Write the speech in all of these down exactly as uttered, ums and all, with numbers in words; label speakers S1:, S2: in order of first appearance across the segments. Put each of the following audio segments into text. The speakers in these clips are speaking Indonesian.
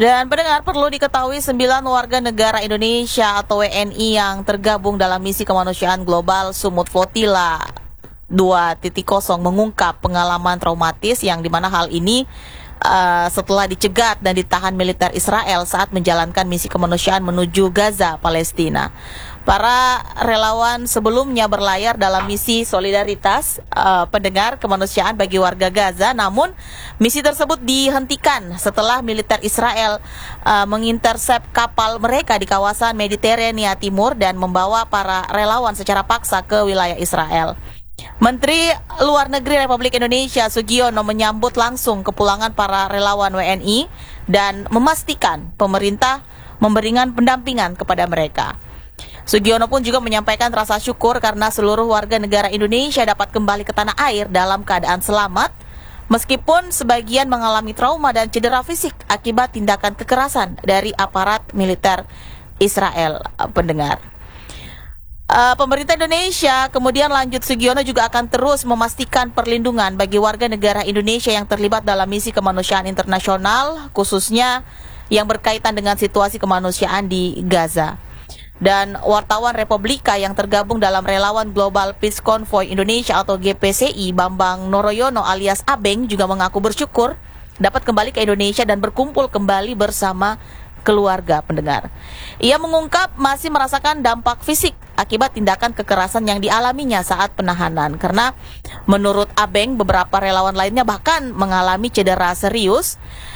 S1: Dan pendengar, perlu diketahui sembilan warga negara Indonesia atau W N I yang tergabung dalam misi kemanusiaan global Sumut Flotilla dua titik nol mengungkap pengalaman traumatis yang dimana hal ini uh, setelah dicegat dan ditahan militer Israel saat menjalankan misi kemanusiaan menuju Gaza, Palestina. Para relawan sebelumnya berlayar dalam misi solidaritas uh, pendengar kemanusiaan bagi warga Gaza, namun misi tersebut dihentikan setelah militer Israel uh, mengintersep kapal mereka di kawasan Mediterania Timur dan membawa para relawan secara paksa ke wilayah Israel. Menteri Luar Negeri Republik Indonesia Sugiono menyambut langsung kepulangan para relawan W N I dan memastikan pemerintah memberikan pendampingan kepada mereka. Sugiono pun juga menyampaikan rasa syukur karena seluruh warga negara Indonesia dapat kembali ke tanah air dalam keadaan selamat, meskipun sebagian mengalami trauma dan cedera fisik akibat tindakan kekerasan dari aparat militer Israel. Pendengar, uh, pemerintah Indonesia kemudian lanjut Sugiono juga akan terus memastikan perlindungan bagi warga negara Indonesia yang terlibat dalam misi kemanusiaan internasional, khususnya yang berkaitan dengan situasi kemanusiaan di Gaza. Dan wartawan Republika yang tergabung dalam relawan Global Peace Convoy Indonesia atau G P C I, Bambang Noroyono alias Abeng, juga mengaku bersyukur dapat kembali ke Indonesia dan berkumpul kembali bersama keluarga. Pendengar, ia mengungkap masih merasakan dampak fisik akibat tindakan kekerasan yang dialaminya saat penahanan, karena menurut Abeng beberapa relawan lainnya bahkan mengalami cedera serius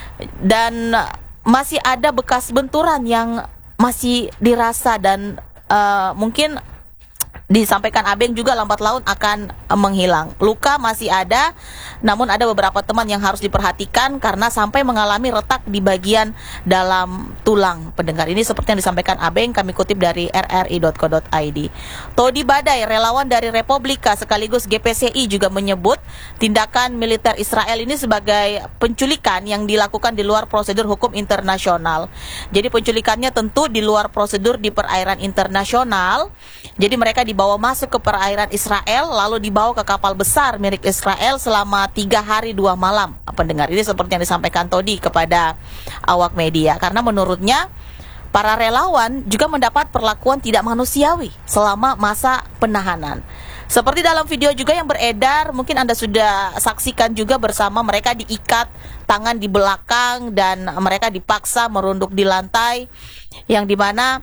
S1: dan masih ada bekas benturan yang masih dirasa dan uh, mungkin disampaikan Abeng juga lambat laun akan uh, menghilang. Luka masih ada, namun ada beberapa teman yang harus diperhatikan karena sampai mengalami retak di bagian dalam tulang. Pendengar, ini seperti yang disampaikan Abeng, kami kutip dari r r i dot co dot i d. Todi Badai, relawan dari Republika sekaligus G P C I, juga menyebut tindakan militer Israel ini sebagai penculikan yang dilakukan di luar prosedur hukum internasional. Jadi penculikannya tentu di luar prosedur di perairan internasional. Jadi mereka dibawa masuk ke perairan Israel lalu dibawa ke kapal besar milik Israel selama tiga hari dua malam. Pendengar, ini seperti yang disampaikan Todi kepada awak media, karena menurutnya para relawan juga mendapat perlakuan tidak manusiawi selama masa penahanan. Seperti dalam video juga yang beredar, mungkin Anda sudah saksikan juga bersama, mereka diikat tangan di belakang dan mereka dipaksa merunduk di lantai, yang dimana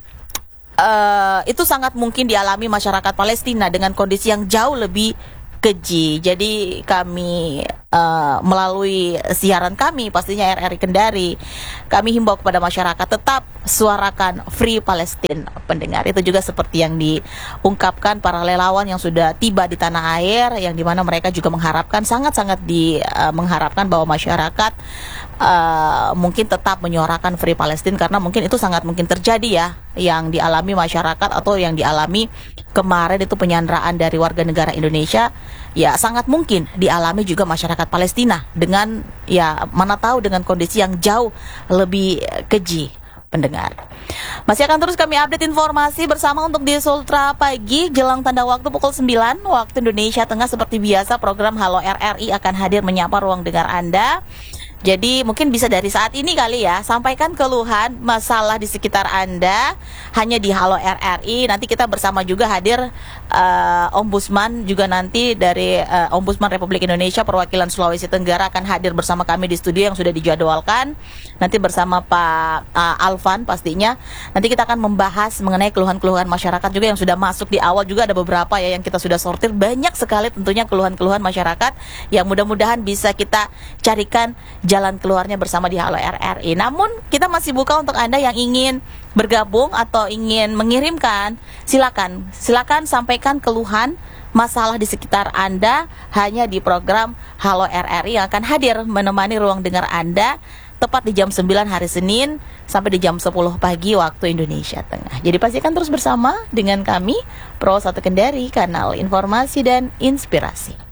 S1: Uh, itu sangat mungkin dialami masyarakat Palestina dengan kondisi yang jauh lebih keji. Jadi kami uh, melalui siaran kami pastinya R R I Kendari, kami himbau kepada masyarakat tetap suarakan Free Palestine. Pendengar, itu juga seperti yang diungkapkan para relawan yang sudah tiba di tanah air, yang dimana mereka juga mengharapkan, sangat-sangat di uh, mengharapkan bahwa masyarakat Uh, mungkin tetap menyuarakan Free Palestine, karena mungkin itu sangat mungkin terjadi ya, yang dialami masyarakat atau yang dialami kemarin itu penyanderaan dari warga negara Indonesia, ya sangat mungkin dialami juga masyarakat Palestina dengan, ya mana tahu, dengan kondisi yang jauh lebih keji. Pendengar, masih akan terus kami update informasi bersama untuk di Sultra Pagi jelang tanda waktu pukul sembilan waktu Indonesia Tengah. Seperti biasa, program Halo R R I akan hadir menyapa ruang dengar Anda. Jadi mungkin bisa dari saat ini kali ya, sampaikan keluhan masalah di sekitar Anda hanya di Halo R R I. Nanti kita bersama juga hadir uh, Ombudsman juga nanti dari uh, Ombudsman Republik Indonesia perwakilan Sulawesi Tenggara akan hadir bersama kami di studio yang sudah dijadwalkan. Nanti bersama Pak uh, Alvan pastinya. Nanti kita akan membahas mengenai keluhan-keluhan masyarakat juga yang sudah masuk di awal, juga ada beberapa ya yang kita sudah sortir. Banyak sekali tentunya keluhan-keluhan masyarakat yang mudah-mudahan bisa kita carikan jalan keluarnya bersama di Halo R R I. Namun kita masih buka untuk Anda yang ingin bergabung atau ingin mengirimkan, silakan silakan sampaikan keluhan masalah di sekitar Anda hanya di program Halo R R I yang akan hadir menemani ruang dengar Anda tepat di jam sembilan hari Senin sampai di jam sepuluh pagi waktu Indonesia Tengah. Jadi pastikan terus bersama dengan kami Pro satu Kendari, kanal informasi dan inspirasi.